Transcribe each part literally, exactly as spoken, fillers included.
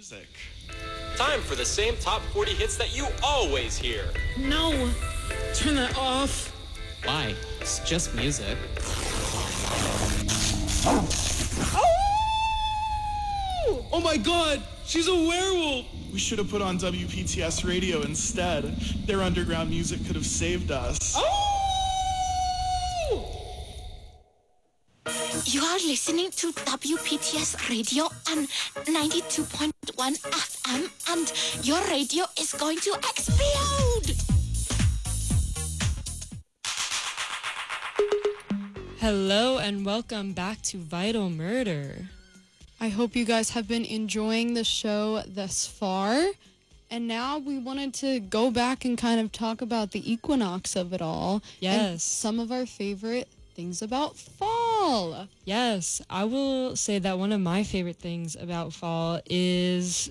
music. Time for the same top forty hits that you always hear. No! Turn that off. Why? It's just music. Oh my god! She's a werewolf! We should have put on W P T S radio instead. Their underground music could have saved us. Oh! You are listening to W P T S Radio on ninety-two point one F M, and your radio is going to explode! Hello and welcome back to Vital Murder. I hope you guys have been enjoying the show thus far. And now we wanted to go back and kind of talk about the equinox of it all. Yes. And some of our favorite things about fall. Yes, I will say that one of my favorite things about fall is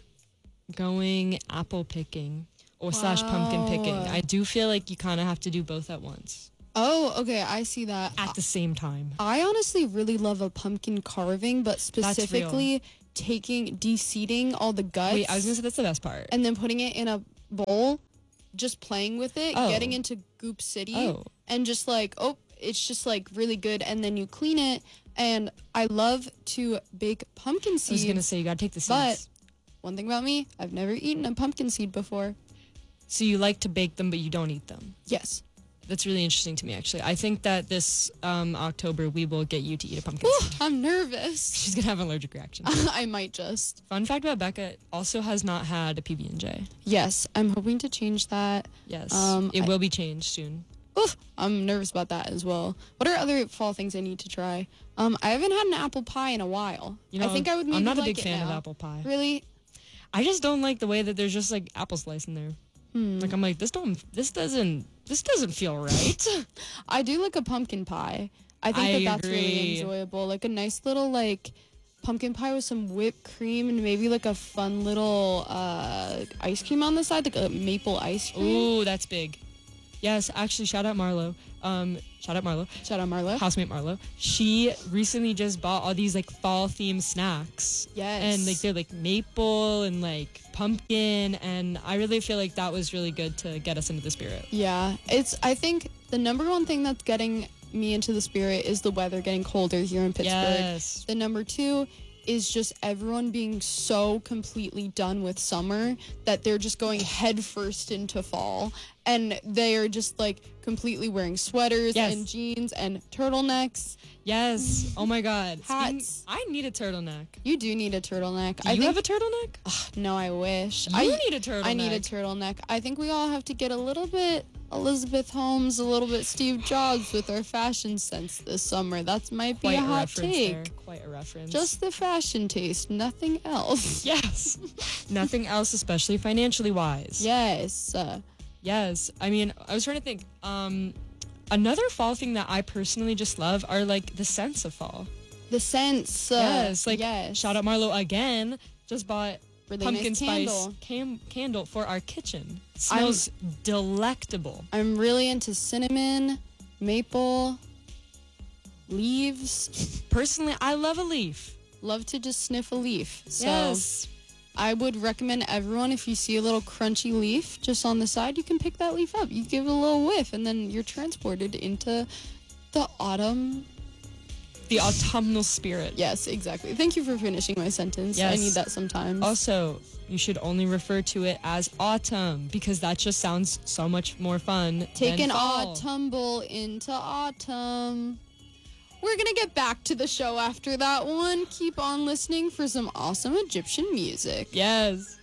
going apple picking or slash pumpkin picking. I do feel like you kind of have to do both at once. Oh, okay, I see that. At the same time. I honestly really love a pumpkin carving, but specifically taking, de-seeding all the guts. Wait, I was gonna say that's the best part. And then putting it in a bowl, just playing with it, Oh. getting into Goop City, Oh. and just like, oh, it's just like really good, and then you clean it. And I love to bake pumpkin I seeds. was gonna say you gotta take the seeds. But one thing about me, I've never eaten a pumpkin seed before. So you like to bake them, but you don't eat them. Yes. That's really interesting to me, actually. I think that this um, October we will get you to eat a pumpkin Ooh, seed. I'm nervous. She's gonna have an allergic reaction. I might just. Fun fact about Becca, also has not had a P B and J. Yes, I'm hoping to change that. Yes, Um, it I- will be changed soon. Ooh, I'm nervous about that as well. What are other fall things I need to try? Um, I haven't had an apple pie in a while. You know, I think I would maybe I'm not a like big it fan now. of apple pie. Really? I just don't like the way that there's just like apple slice in there. Hmm. Like I'm like this don't this doesn't this doesn't feel right. I do like a pumpkin pie. I think I that that's really agree. enjoyable. Like a nice little like pumpkin pie with some whipped cream and maybe like a fun little uh, ice cream on the side, like a maple ice cream. Ooh, that's big. Yes, actually, shout out Marlo. Um, shout out Marlo. Shout out Marlo. Housemate Marlo. She recently just bought all these like fall themed snacks. Yes. And like they're like maple and like pumpkin, and I really feel like that was really good to get us into the spirit. Yeah, it's. I think the number one thing that's getting me into the spirit is the weather getting colder here in Pittsburgh. Yes. The number two is just everyone being so completely done with summer that they're just going headfirst into fall, and they are just like completely wearing sweaters Yes. and jeans and turtlenecks. Yes. Oh my God. Speaking- Hats. I need a turtleneck. You do need a turtleneck. Do I you think. have a turtleneck? no, I wish. You I need a turtleneck. I need a turtleneck. I think we all have to get a little bit Elizabeth Holmes, a little bit Steve Jobs with our fashion sense this summer. That might be Quite a a hot reference take. there. Quite a reference. Just the fashion taste, nothing else. yes. Nothing else, especially financially wise. Yes. Uh, Yes. I mean, I was trying to think. Um, another fall thing that I personally just love are like the scents of fall. the scents. Uh, yes. Like yes. shout out Marlo again. Just bought Really pumpkin nice spice candle. cam- candle for our kitchen. Smells delectable. I'm really into cinnamon, maple, leaves. Personally, I love a leaf. Love to just sniff a leaf. So Yes. I would recommend everyone, if you see a little crunchy leaf just on the side, you can pick that leaf up. You give it a little whiff, and then you're transported into the autumn. The autumnal spirit. Yes, exactly. Thank you for finishing my sentence. I Yes. need that sometimes. Also, you should only refer to it as autumn because that just sounds so much more fun. Take than an fall. autumnal into autumn. We're gonna get back to the show after that one. Keep on listening for some awesome Egyptian music. Yes.